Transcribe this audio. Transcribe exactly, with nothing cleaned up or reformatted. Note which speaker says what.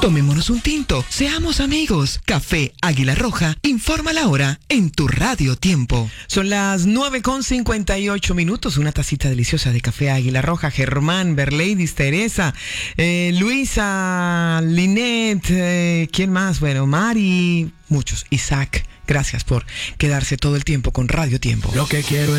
Speaker 1: Tomémonos un tinto, seamos amigos. Café Águila Roja, informa la hora en tu Radio Tiempo.
Speaker 2: Son las nueve con cincuenta y ocho minutos, una tacita deliciosa de café Águila Roja. Germán, Berleidis, Teresa, eh, Luisa, Linet, eh, ¿quién más? Bueno, Mari, muchos, Isaac. Gracias por quedarse todo el tiempo con Radio Tiempo.
Speaker 3: Lo que quiero